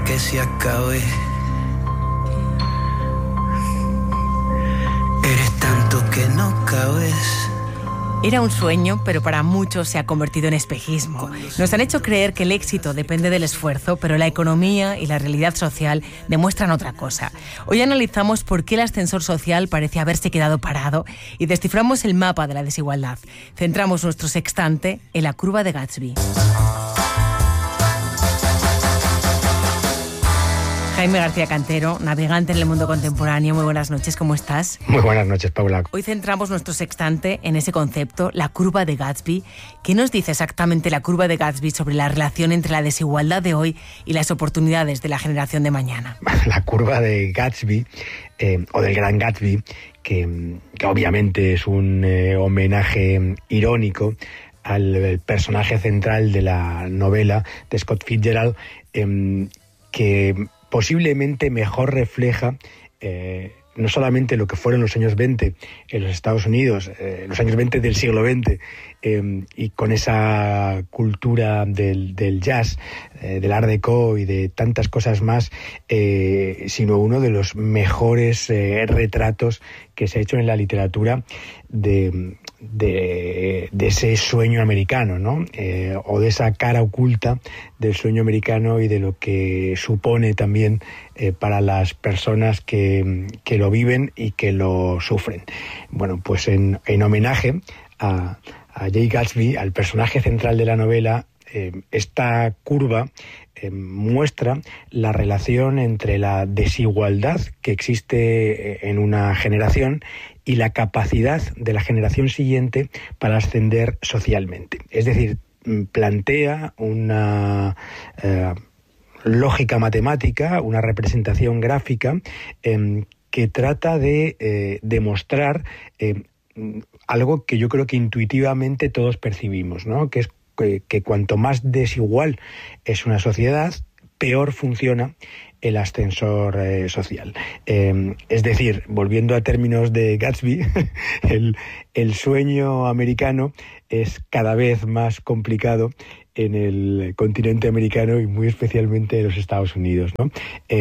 que se acabe. Eres tanto que no cabes. Era un sueño, pero para muchos se ha convertido en espejismo. Nos han hecho creer que el éxito depende del esfuerzo, pero la economía y la realidad social demuestran otra cosa. Hoy analizamos por qué el ascensor social parece haberse quedado parado y desciframos el mapa de la desigualdad. Centramos nuestro sextante en la curva de Gatsby. Jaime García Cantero, navegante en el mundo contemporáneo. Muy buenas noches, ¿cómo estás? Muy buenas noches, Paula. Hoy centramos nuestro sextante en ese concepto, la curva de Gatsby. ¿Qué nos dice exactamente la curva de Gatsby sobre la relación entre la desigualdad de hoy y las oportunidades de la generación de mañana? La curva de Gatsby, o del Gran Gatsby, que obviamente es un homenaje irónico al personaje central de la novela de Scott Fitzgerald, que posiblemente mejor refleja no solamente lo que fueron los años 20 en los Estados Unidos, los años 20 del siglo XX, y con esa cultura del jazz, del Art Deco y de tantas cosas más, sino uno de los mejores retratos que se ha hecho en la literatura de ese sueño americano, ¿no? O de esa cara oculta del sueño americano y de lo que supone también para las personas que lo viven y que lo sufren. Bueno, pues en homenaje a Jay Gatsby, al personaje central de la novela, esta curva muestra la relación entre la desigualdad que existe en una generación y la capacidad de la generación siguiente para ascender socialmente. Es decir, plantea una lógica matemática, una representación gráfica que trata de demostrar algo que yo creo que intuitivamente todos percibimos, ¿no? Que es que cuanto más desigual es una sociedad, peor funciona el ascensor social. Es decir, volviendo a términos de Gatsby, el sueño americano es cada vez más complicado en el continente americano y muy especialmente en los Estados Unidos, ¿no?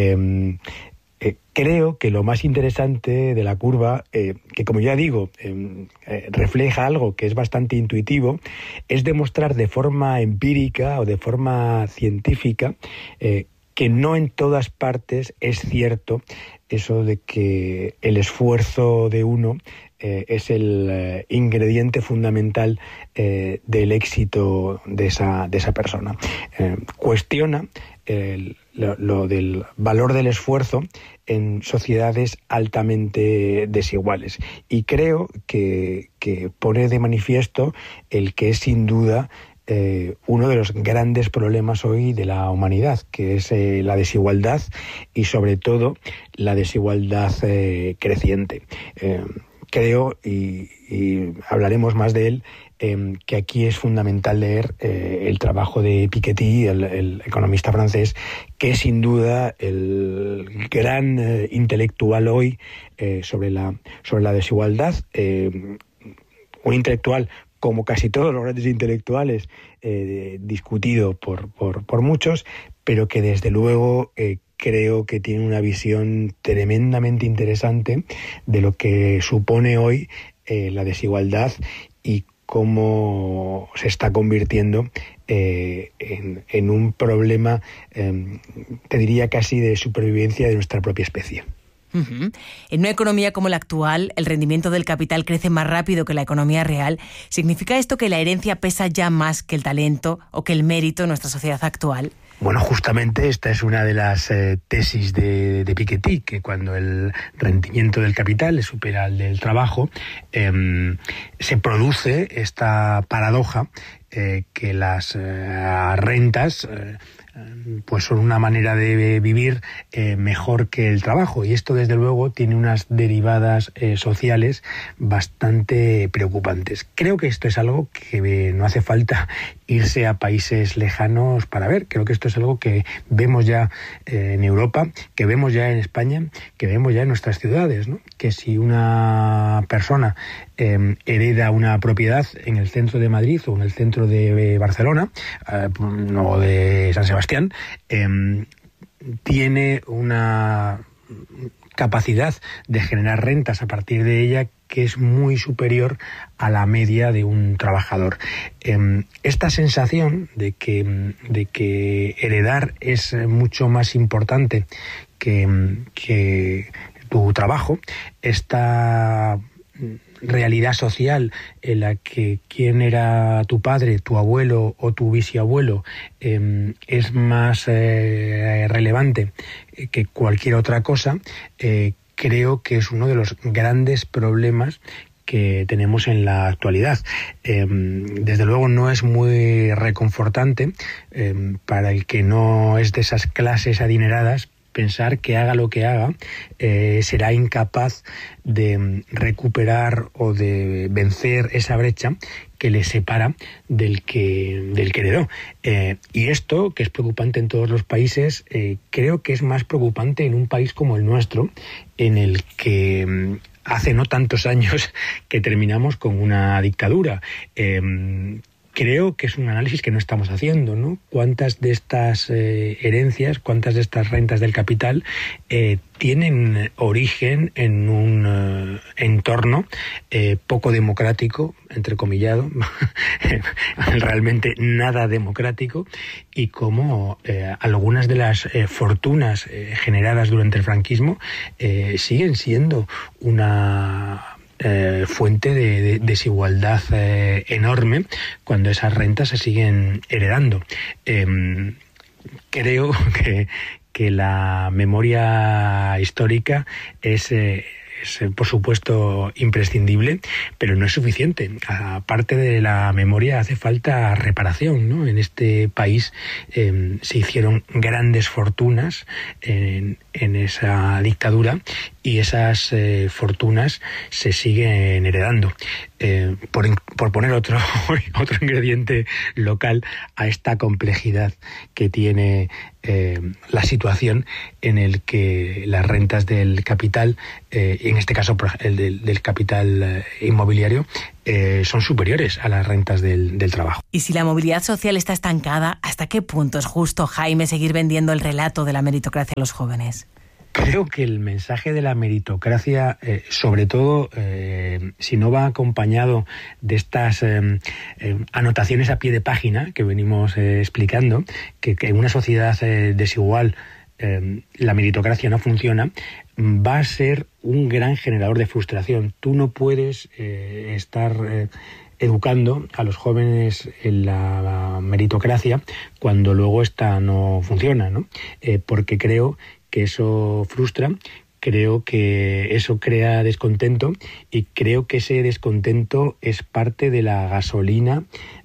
Creo que lo más interesante de la curva, que como ya digo, refleja algo que es bastante intuitivo, es demostrar de forma empírica o de forma científica que no en todas partes es cierto eso de que el esfuerzo de uno es el ingrediente fundamental del éxito de esa persona. Cuestiona lo del valor del esfuerzo en sociedades altamente desiguales. Y creo que pone de manifiesto el que es sin duda uno de los grandes problemas hoy de la humanidad, que es la desigualdad y sobre todo la desigualdad creciente. Creo, y hablaremos más de él, que aquí es fundamental leer el trabajo de Piketty, el economista francés, que es sin duda el gran intelectual hoy sobre la desigualdad, un intelectual como casi todos los grandes intelectuales, discutido por muchos, pero que desde luego creo que tiene una visión tremendamente interesante de lo que supone hoy la desigualdad y cómo se está convirtiendo en un problema, te diría casi de supervivencia de nuestra propia especie. Uh-huh. En una economía como la actual, el rendimiento del capital crece más rápido que la economía real. ¿Significa esto que la herencia pesa ya más que el talento o que el mérito en nuestra sociedad actual? Bueno, justamente esta es una de las tesis de Piketty, que cuando el rendimiento del capital supera al del trabajo, se produce esta paradoja que las rentas pues son una manera de vivir mejor que el trabajo, y esto desde luego tiene unas derivadas sociales bastante preocupantes. Creo que esto es algo que no hace falta irse a países lejanos para ver. Creo que esto es algo que vemos ya en Europa, que vemos ya en España, que vemos ya en nuestras ciudades, ¿no? Que si una persona hereda una propiedad en el centro de Madrid o en el centro de Barcelona o de San Sebastián, tiene una capacidad de generar rentas a partir de ella que es muy superior a la media de un trabajador. Esta sensación de que heredar es mucho más importante que tu trabajo, esta realidad social en la que quién era tu padre, tu abuelo o tu bisabuelo es más relevante que cualquier otra cosa, creo que es uno de los grandes problemas que tenemos en la actualidad. Desde luego no es muy reconfortante para el que no es de esas clases adineradas pensar que haga lo que haga, será incapaz de recuperar o de vencer esa brecha que le separa del que heredó. Y esto, que es preocupante en todos los países, creo que es más preocupante en un país como el nuestro, en el que hace no tantos años que terminamos con una dictadura. Creo que es un análisis que no estamos haciendo, ¿no? ¿Cuántas de estas herencias, cuántas de estas rentas del capital tienen origen en un entorno poco democrático, entrecomillado, realmente nada democrático, y cómo algunas de las fortunas generadas durante el franquismo siguen siendo una fuente de desigualdad enorme cuando esas rentas se siguen heredando. Creo que la memoria histórica es por supuesto imprescindible, pero no es suficiente. Aparte de la memoria hace falta reparación, ¿no? En este país se hicieron grandes fortunas en esa dictadura y esas fortunas se siguen heredando. Por poner otro ingrediente local a esta complejidad que tiene la situación en el que las rentas del capital, en este caso el del capital inmobiliario, son superiores a las rentas del trabajo. Y si la movilidad social está estancada, ¿hasta qué punto es justo, Jaime, seguir vendiendo el relato de la meritocracia a los jóvenes? Creo que el mensaje de la meritocracia, sobre todo si no va acompañado de estas anotaciones a pie de página que venimos explicando, que en una sociedad desigual la meritocracia no funciona, va a ser un gran generador de frustración. Tú no puedes estar educando a los jóvenes en la meritocracia cuando luego esta no funciona, ¿no? Porque creo que eso frustra, creo que eso crea descontento y creo que ese descontento es parte de la gasolina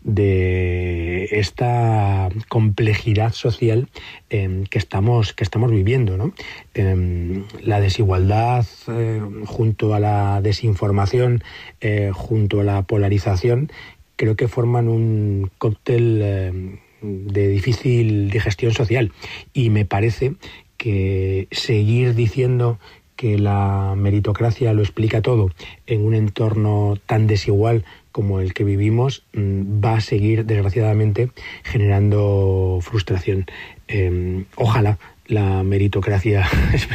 de esta complejidad social que estamos viviendo, ¿no? La desigualdad junto a la desinformación, junto a la polarización, creo que forman un cóctel de difícil digestión social, y me parece que seguir diciendo que la meritocracia lo explica todo en un entorno tan desigual como el que vivimos va a seguir, desgraciadamente, generando frustración. Ojalá la meritocracia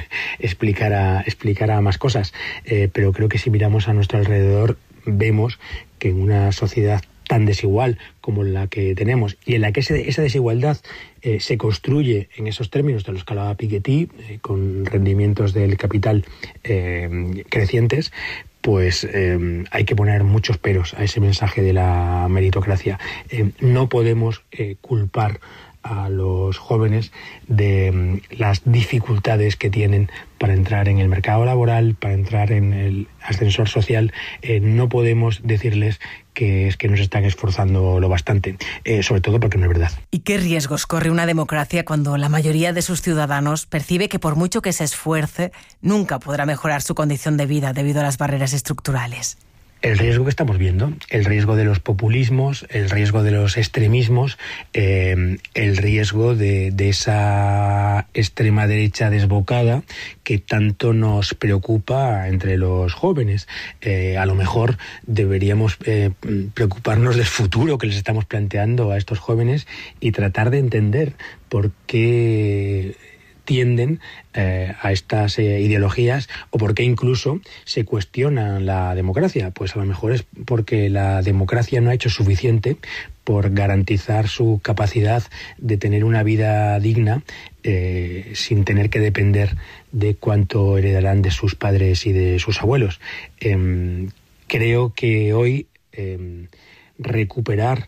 explicara más cosas, pero creo que si miramos a nuestro alrededor vemos que en una sociedad tan desigual como la que tenemos, y en la que esa desigualdad se construye en esos términos de los que hablaba Piketty, con rendimientos del capital crecientes, pues hay que poner muchos peros a ese mensaje de la meritocracia. No podemos culpar a los jóvenes de las dificultades que tienen para entrar en el mercado laboral, para entrar en el ascensor social. No podemos decirles que es que no se están esforzando lo bastante, sobre todo porque no es verdad. ¿Y qué riesgos corre una democracia cuando la mayoría de sus ciudadanos percibe que por mucho que se esfuerce, nunca podrá mejorar su condición de vida debido a las barreras estructurales? El riesgo que estamos viendo, el riesgo de los populismos, el riesgo de los extremismos, el riesgo de esa extrema derecha desbocada que tanto nos preocupa entre los jóvenes. A lo mejor deberíamos preocuparnos del futuro que les estamos planteando a estos jóvenes y tratar de entender por qué tienden a estas ideologías, o por qué incluso se cuestiona la democracia. Pues a lo mejor es porque la democracia no ha hecho suficiente por garantizar su capacidad de tener una vida digna sin tener que depender de cuánto heredarán de sus padres y de sus abuelos. Creo que hoy recuperar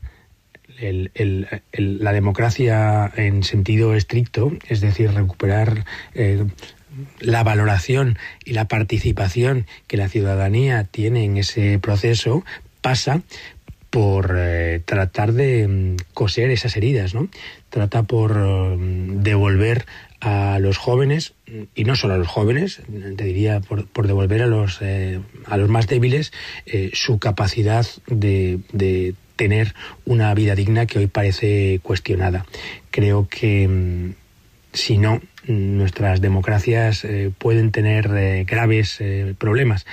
la democracia en sentido estricto, es decir, recuperar la valoración y la participación que la ciudadanía tiene en ese proceso, pasa por tratar de coser esas heridas, ¿no? Trata por devolver a los jóvenes, y no solo a los jóvenes, te diría por devolver a los más débiles su capacidad de tener una vida digna que hoy parece cuestionada. Creo que si no, nuestras democracias pueden tener graves problemas.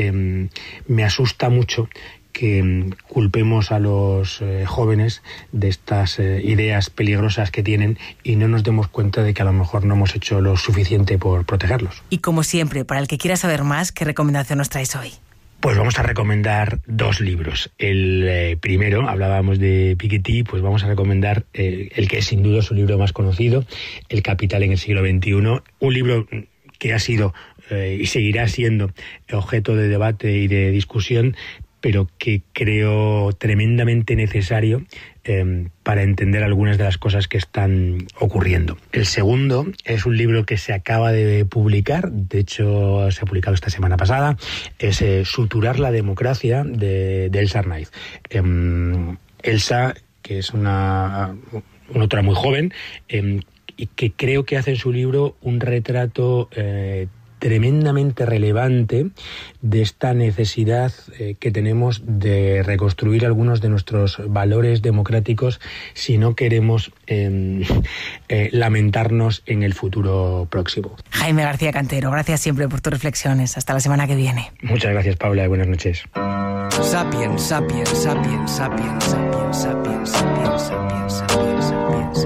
Me asusta mucho que culpemos a los jóvenes de estas ideas peligrosas que tienen y no nos demos cuenta de que a lo mejor no hemos hecho lo suficiente por protegerlos. Y como siempre, para el que quiera saber más, ¿qué recomendación nos traes hoy? Pues vamos a recomendar 2 libros. El primero, hablábamos de Piketty, pues vamos a recomendar el que es sin duda su libro más conocido, El Capital en el siglo XXI, un libro que ha sido y seguirá siendo objeto de debate y de discusión, pero que creo tremendamente necesario para entender algunas de las cosas que están ocurriendo. El segundo es un libro que se acaba de publicar, de hecho se ha publicado esta semana pasada, es Suturar la democracia de Elsa Arnaiz. Elsa, que es una autora muy joven, y que creo que hace en su libro un retrato tremendamente relevante de esta necesidad que tenemos de reconstruir algunos de nuestros valores democráticos si no queremos lamentarnos en el futuro próximo. Jaime García Cantero, gracias siempre por tus reflexiones. Hasta la semana que viene. Muchas gracias, Paula, y buenas noches. Sapiens, sapiens, sapiens, sapiens, sapiens, sapiens, sapiens, sapiens, sapiens, sapiens.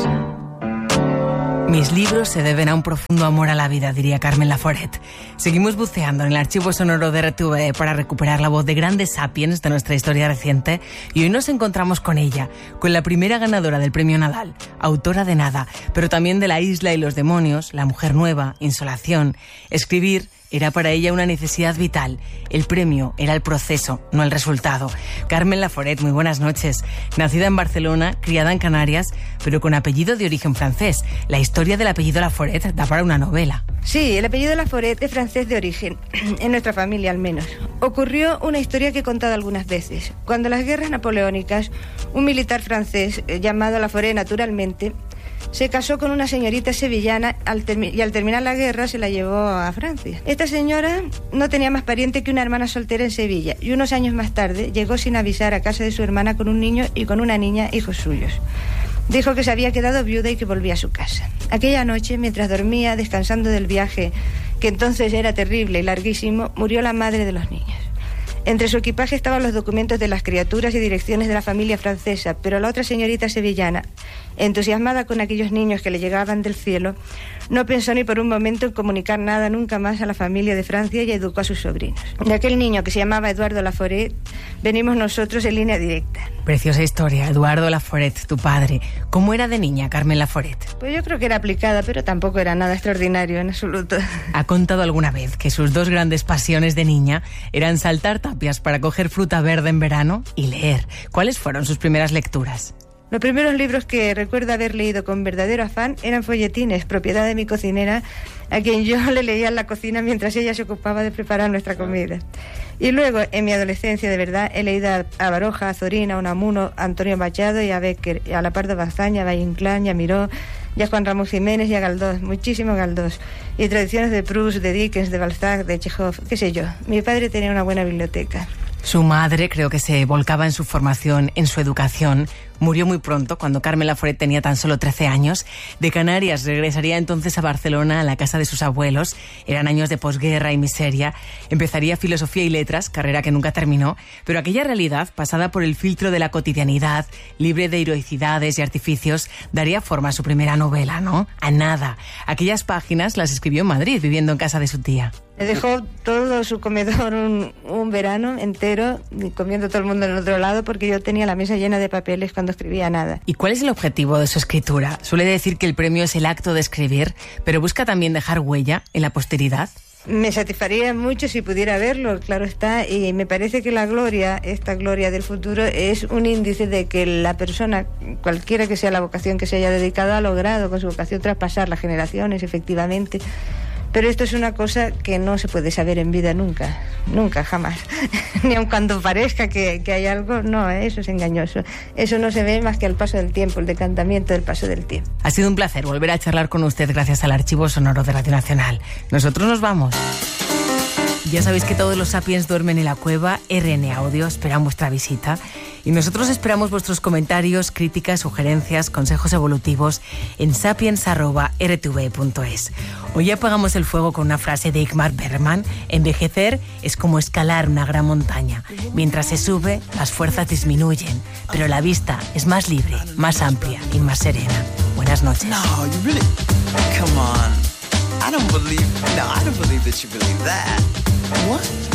Mis libros se deben a un profundo amor a la vida, diría Carmen Laforet. Seguimos buceando en el archivo sonoro de RTV para recuperar la voz de grandes sapiens de nuestra historia reciente, y hoy nos encontramos con ella, con la primera ganadora del Premio Nadal, autora de Nada, pero también de La isla y los demonios, La mujer nueva, Insolación. Escribir era para ella una necesidad vital. El premio era el proceso, no el resultado. Carmen Laforet, muy buenas noches. Nacida en Barcelona, criada en Canarias, pero con apellido de origen francés. La historia del apellido Laforet da para una novela. Sí, el apellido Laforet es francés de origen, en nuestra familia al menos. Ocurrió una historia que he contado algunas veces. Cuando las guerras napoleónicas, un militar francés, llamado Laforet naturalmente, se casó con una señorita sevillana y al terminar la guerra se la llevó a Francia. Esta señora no tenía más pariente que una hermana soltera en Sevilla, y unos años más tarde llegó sin avisar a casa de su hermana con un niño y con una niña, hijos suyos. Dijo que se había quedado viuda y que volvía a su casa. Aquella noche, mientras dormía, descansando del viaje, que entonces era terrible y larguísimo, murió la madre de los niños. Entre su equipaje estaban los documentos de las criaturas y direcciones de la familia francesa, pero la otra señorita sevillana, entusiasmada con aquellos niños que le llegaban del cielo, no pensó ni por un momento en comunicar nada nunca más a la familia de Francia y educó a sus sobrinos. De aquel niño que se llamaba Eduardo Laforet, venimos nosotros en línea directa. Preciosa historia, Eduardo Laforet, tu padre. ¿Cómo era de niña Carmen Laforet? Pues yo creo que era aplicada, pero tampoco era nada extraordinario en absoluto. Ha contado alguna vez que sus 2 grandes pasiones de niña eran saltar tapias para coger fruta verde en verano y leer. ¿Cuáles fueron sus primeras lecturas? Los primeros libros que recuerdo haber leído con verdadero afán eran folletines, propiedad de mi cocinera, a quien yo le leía en la cocina mientras ella se ocupaba de preparar nuestra comida. Y luego, en mi adolescencia, de verdad, he leído a Baroja, a Zorín, a Unamuno, a Antonio Machado y a Becker, a La Pardo Bazán, a Valle Inclán, a Miró, y a Juan Ramón Jiménez y a Galdós, muchísimo Galdós. Y tradiciones de Proust, de Dickens, de Balzac, de Chekhov, qué sé yo. Mi padre tenía una buena biblioteca. Su madre creo que se volcaba en su formación, en su educación, Murió muy pronto, cuando Carmen Laforet tenía tan solo 13 años. De Canarias regresaría entonces a Barcelona, a la casa de sus abuelos. Eran años de posguerra y miseria. Empezaría filosofía y letras, carrera que nunca terminó, pero aquella realidad, pasada por el filtro de la cotidianidad, libre de heroicidades y artificios, daría forma a su primera novela, ¿no? A nada. Aquellas páginas las escribió en Madrid, viviendo en casa de su tía. Me dejó todo su comedor un verano entero, comiendo todo el mundo en otro lado, porque yo tenía la mesa llena de papeles cuando escribía nada. ¿Y cuál es el objetivo de su escritura? Suele decir que el premio es el acto de escribir, pero busca también dejar huella en la posteridad. Me satisfaría mucho si pudiera verlo, claro está, y me parece que la gloria, esta gloria del futuro, es un índice de que la persona, cualquiera que sea la vocación que se haya dedicado, ha logrado con su vocación traspasar las generaciones, efectivamente. Pero esto es una cosa que no se puede saber en vida nunca, nunca, jamás. Ni aun cuando parezca que hay algo, no, eso es engañoso. Eso no se ve más que al paso del tiempo, el decantamiento del paso del tiempo. Ha sido un placer volver a charlar con usted gracias al Archivo Sonoro de Radio Nacional. Nosotros nos vamos. Ya sabéis que todos los Sapiens duermen en la cueva. RN Audio esperan vuestra visita. Y nosotros esperamos vuestros comentarios, críticas, sugerencias, consejos evolutivos en sapiens@rtv.es. Hoy apagamos el fuego con una frase de Ingmar Bergman: envejecer es como escalar una gran montaña. Mientras se sube, las fuerzas disminuyen, pero la vista es más libre, más amplia y más serena. Buenas noches. No, you really... Come on. I don't believe that you believe that. What?